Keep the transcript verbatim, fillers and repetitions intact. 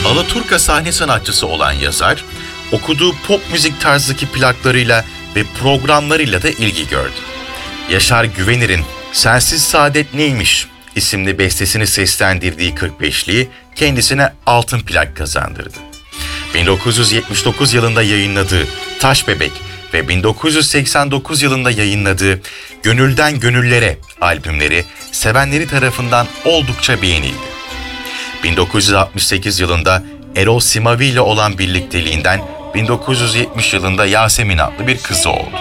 Alaturka sahne sanatçısı olan yazar, okuduğu pop müzik tarzındaki plaklarıyla ve programlarıyla da ilgi gördü. Yaşar Güvenir'in "Sensiz Saadet Neymiş" isimli bestesini seslendirdiği kırk beşliği kendisine altın plak kazandırdı. bin dokuz yüz yetmiş dokuz yılında yayınladığı Taş Bebek ve bin dokuz yüz seksen dokuz yılında yayınladığı Gönülden Gönüllere albümleri sevenleri tarafından oldukça beğenildi. bin dokuz yüz altmış sekiz yılında Erol Simavi ile olan birlikteliğinden bin dokuz yüz yetmiş yılında Yasemin adlı bir kızı oldu.